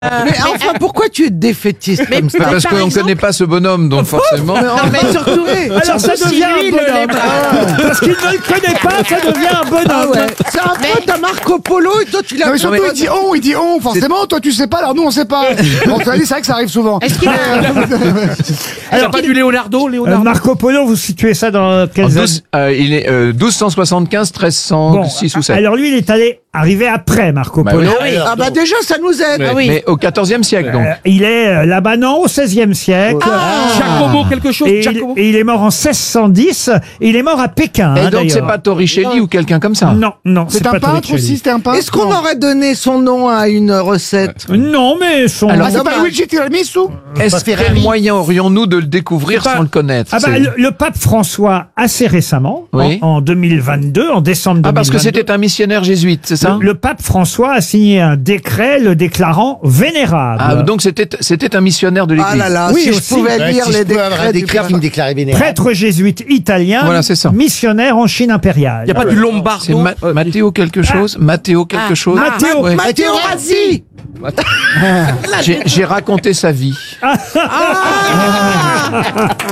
Mais enfin, pourquoi tu es défaitiste comme ça? Parce qu'on ne connaît pas ce bonhomme, donc forcément. Mais surtout, Alors ça devient un bonhomme. Parce qu'il ne le connaît pas, ça devient un bonhomme. c'est un pote à Marco Polo et toi tu l'as. Non mais surtout il dit on, forcément, toi tu sais pas, alors nous on sait pas. Bon, c'est vrai que ça arrive souvent. Est-ce qu'il a... Alors, pas du Leonardo Marco Polo, vous situez ça dans quelles années? Il est 1275, 1306 ou 7. Alors lui, il est arrivé après Marco Bah Polo. oui. Ah bah déjà ça nous aide. Ah oui. Mais au 14e siècle, donc. Il est là-bas, non, au 16e siècle. Giacomo, quelque chose, Et Giacomo. il est mort en 1610. Et il est mort à Pékin. Et hein, donc, c'est d'ailleurs. pas Torricelli ou quelqu'un comme ça? Non, non, C'est pas un peintre Torricelli. aussi, c'était un peintre. Est-ce qu'on aurait donné son nom à une recette? Non, mais son... Alors, Ah, c'est pas Luigi Tiramisu? Est-ce quel moyen aurions-nous de le découvrir sans le connaître? Ah bah, le pape François, assez récemment, Oui. en 2022, en décembre 2022... Ah, parce que c'était un missionnaire jésuite, c'est ça? Le pape François a signé un décret le déclarant vénérable. Ah, donc c'était un missionnaire de l'Église. Ah là là, Oui, si aussi. je pouvais lire les décrets du qui me déclarait vénérable. Prêtre jésuite italien, Voilà, c'est ça. missionnaire en Chine impériale. Il n'y a pas du Lombardo. C'est Matteo quelque chose? Matteo quelque chose? Matteo. Ouais. Matteo Razzi. J'ai raconté sa vie.